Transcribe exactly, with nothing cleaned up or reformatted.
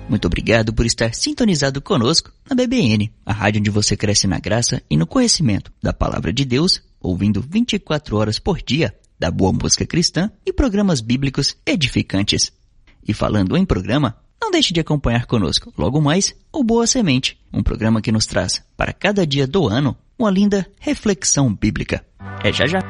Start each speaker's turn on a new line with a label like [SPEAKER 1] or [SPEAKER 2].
[SPEAKER 1] Muito obrigado por estar sintonizado conosco na B B N, a rádio onde você cresce na graça e no conhecimento da Palavra de Deus, ouvindo vinte e quatro horas por dia da boa música cristã e programas bíblicos edificantes. E falando em programa, não deixe de acompanhar conosco logo mais o Boa Semente, um programa que nos traz para cada dia do ano uma linda reflexão bíblica. É já já!